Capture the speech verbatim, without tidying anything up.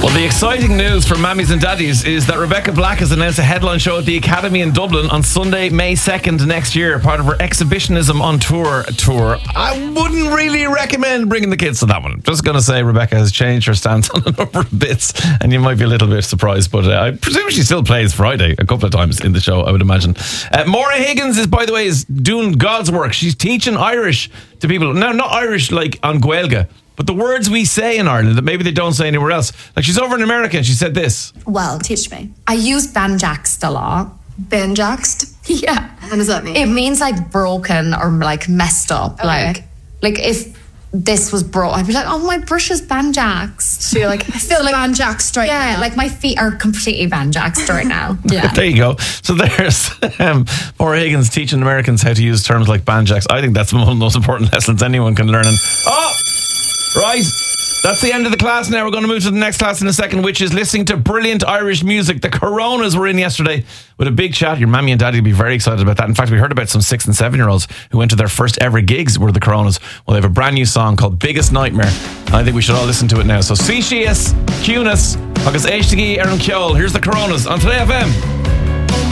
Well, the exciting news for mammies and daddies is that Rebecca Black has announced a headline show at the Academy in Dublin on Sunday, May second next year, part of her Exhibitionism on Tour tour. I wouldn't really recommend bringing the kids to that one. Just going to say Rebecca has changed her stance on a number of bits, and you might be a little bit surprised, but uh, I presume she still plays Friday a couple of times in the show, I would imagine. Uh, Maura Higgins is, by the way, is doing God's work. She's teaching Irish to people. Now, not Irish like on Gaeilge, but the words we say in Ireland that maybe they don't say anywhere else. Like, she's over in America and she said this. Well, teach me. I use banjaxed a lot. Banjaxed? Yeah. What does that mean? It means like broken or like messed up. Okay. Like, like if this was broke, I'd be like, oh, my brush is banjaxed. So you're like, I feel like banjaxed right yeah, now. like my feet are completely banjaxed right now. Yeah. There you go. So there's um, Maura Higgins teaching Americans how to use terms like banjaxed. I think that's one of the most important lessons anyone can learn. And, oh! Right, that's the end of the class now. We're going to move to the next class in a second, which is listening to brilliant Irish music. The Coronas were in yesterday with a big chat. Your mammy and daddy will be very excited about that. In fact, we heard about some six and seven year olds who went to their first ever gigs were the Coronas. Well, they have a brand new song called Biggest Nightmare, and I think we should all listen to it now. So, C C S, Cunis, August H T G, Aaron Kjol. Here's the Coronas on Today F M.